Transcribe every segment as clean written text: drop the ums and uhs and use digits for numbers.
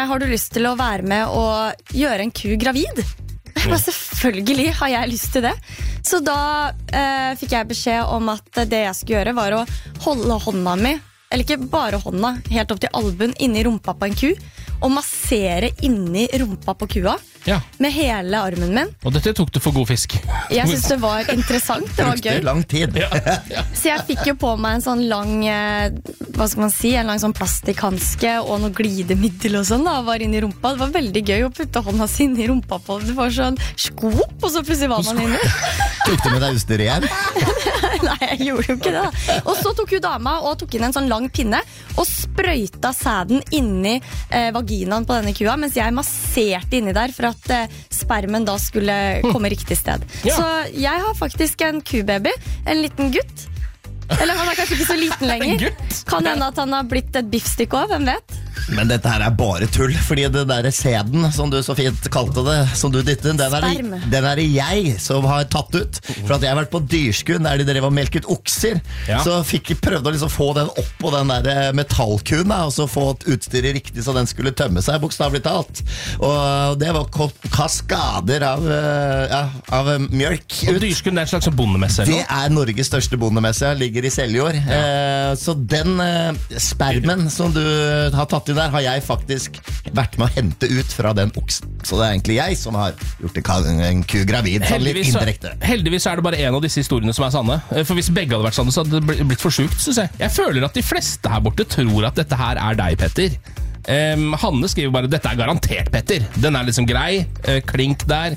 meg, har du lyst til å være med og gjøre en ku gravid? Jeg bare, selvfølgelig har jeg lyst til det. Så da fikk jeg beskjed om at det jeg skulle gjøre var å holde hånda mi, eller ikke bare hånda, helt opp til albuen inni rumpa på en ku, og massere inni rumpa på kua med hele armen min. Og dette tok du for god fisk. Jeg synes det var interessant, det var gøy. Lang tid. Så jeg fikk jo på meg en sånn lang, hva skal man si, en lang sånn plastikhanske og noe glidemiddel og sånn da, var inni rumpa. Det var veldig gøy å putte hånda si inn i rumpa på. Det var sånn skop, og så plutselig var man inne. Tok du med deg utstyr igjen? Nei, jeg gjorde jo ikke det da. Og så tok jo dama og tok inn en sånn lang pinne og sprøyta sæden inni vaginaen på denne kua, mens jeg masserte inni der for at spermen da skulle komme riktig sted. Så jeg har faktisk en kubaby, en liten gutt. Eller han er kanskje ikke så liten lenger. Kan hende at han har blitt et biffstikk også, hvem vet? Men dette her er bare tull, fordi det der sæden, som du så fint kalte det, som du dyttet, den er det jeg som har tatt ut. For at jeg har vært på dyrskunn, der de drev og melket okser, så prøvde å liksom få den opp på den der metallkuen, og så få utstyret riktig så den skulle tømme seg, bokstavelig talt. Og det var kaskader av mjølk ut. Og dyrskunn er en slags bondemesse? Det er Norges største bondemesse, ligger i Seljord. Så den spermen som du har tatt der har jeg faktisk vært med å hente ut fra den oksen. Så det er egentlig jeg som har gjort en ku gravid. Heldigvis er det bare en av disse historiene som er sanne. For hvis begge hadde vært sanne, så hadde det blitt for sjukt, synes jeg. Jeg føler at de fleste her borte tror at dette her er deg, Petter. Hanne skriver bare, dette er garantert, Petter. Den er liksom grei, klink der.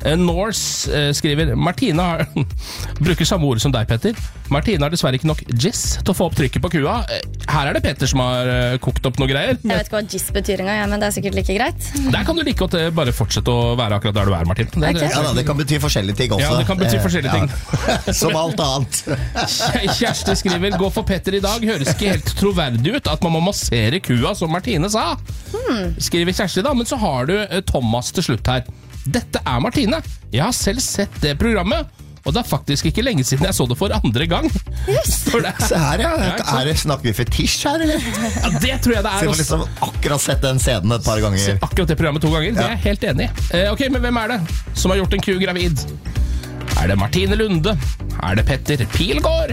Norse skriver, Martina bruker samme ord som deg, Petter. Martina har dessverre ikke nok jizz til å få opp trykket på kua. Her er det Petter som har kokt opp noe greier. Jeg vet ikke hva jizz betyr engang, men det er sikkert like greit. Der kan du like godt bare fortsette å være akkurat der du er, Martin. Det kan bety forskjellige ting også. Ja, det kan bety forskjellige ting. Som alt annet. Kjersti skriver, gå for Petter i dag. Høres ikke helt troverdig ut at man må massere kua, som Martine sa. Skriver Kjersti da, men så har du Thomas til slutt her. Dette er Martine. Jeg har selv sett det programmet, og det er faktisk ikke lenge siden jeg så det for andre gang. Se her, snakker vi fetisj her, eller? Ja, det tror jeg det er. Så jeg har liksom akkurat sett den scenen et par ganger. Akkurat det programmet 2 ganger, det er jeg helt enig i. Ok, men hvem er det som har gjort en ku gravid? Er det Martine Lunde? Er det Petter Pilgaard?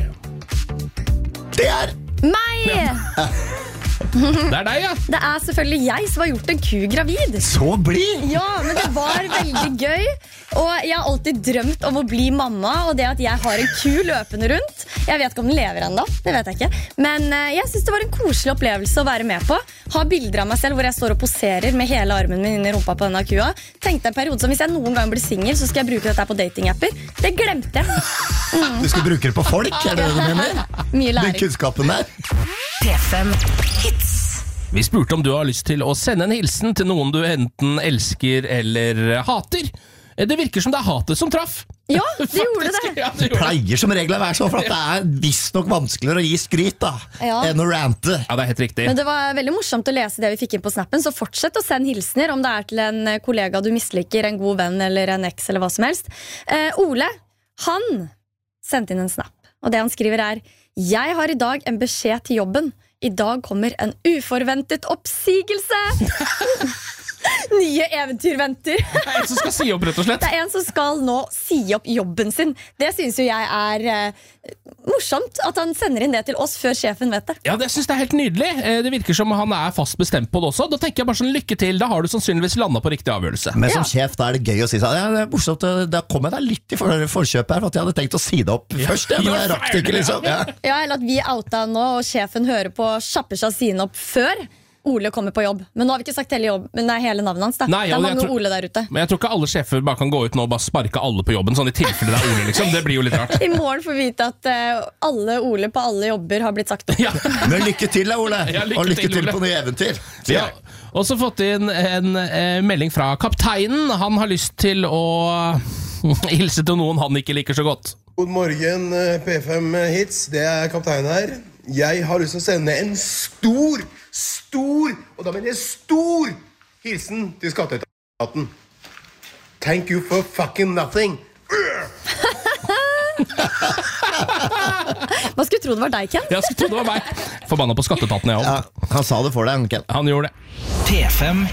Det er meg! Det er deg, ja. Det er selvfølgelig jeg som har gjort en ku gravid. Så blid! Ja, men det var veldig gøy. Og jeg har alltid drømt om å bli mamma, og det at jeg har en ku løpende rundt. Jeg vet ikke om den lever enda, det vet jeg ikke. Men jeg synes det var en koselig opplevelse å være med på. Ha bilder av meg selv hvor jeg står og poserer med hele armen min inn i rumpa på denne kua. Tenkte en periode som hvis jeg noen gang blir single, så skal jeg bruke dette på datingapper. Det glemte jeg. Du skal bruke det på folk, er det det du mener? Mye læring. Den kunnskapen der. P5 Hits. Vi spurte om du har lyst til å sende en hilsen til noen du enten elsker eller hater. Det virker som det er hatet som traff. Ja, det gjorde det. Ja, det pleier som regel å være sånn, for at det er visst nok vanskeligere å gi skryt da, enn å rante. Ja, det er helt riktig. Men det var veldig morsomt å lese det vi fikk inn på snappen, så fortsett å sende hilsener, om det er til en kollega du misliker, en god venn eller en eks eller hva som helst. Ole, han sendte inn en snap, og det han skriver er: jeg har i dag en beskjed til jobben. I dag kommer en uforventet oppsigelse. Nye eventyr venter. Det er en som skal si opp, rett og slett. Det er en som skal nå si opp jobben sin. Det synes jo jeg er morsomt, at han sender inn det til oss før sjefen vet det. Ja, det synes jeg er helt nydelig. Det virker som han er fast bestemt på det også. Da tenker jeg bare sånn, lykke til. Da har du sannsynligvis landet på riktig avgjørelse. Men som sjef, da er det gøy å si sånn, ja, det er morsomt, da kom jeg da litt i forkjøpet her, for at jeg hadde tenkt å si det opp først. Men jeg rakk det ikke, liksom. Ja, eller at vi er outa nå, og sjefen hører på, kjapper seg sine opp før Ole kommer på jobb. Men nå har vi ikke sagt hele navnet hans da. Nei, det er mange Ole der ute. Men jeg tror ikke alle sjefer bare kan gå ut nå og bare sparke alle på jobben, sånn i tilfelle det er Ole, liksom. Det blir jo litt rart. I morgen får vi vite at alle Ole på alle jobber har blitt sagt opp. Ja. Men lykke til da, Ole. Og lykke til på nye eventyr. Ja. Og så fått inn en melding fra kapteinen. Han har lyst til å hilse til noen han ikke liker så godt. God morgen, P5 Hits. Det er kapteinen her. Jeg har lyst til å sende en stor, og da mener jeg stor, hilsen til skatteetaten. Thank you for fucking nothing. Man skulle tro det var deg, Ken. Jeg skulle tro det var meg. Forbannet på skatteetaten, jeg også. Ja, han sa det for deg, Ken. Han gjorde det. P5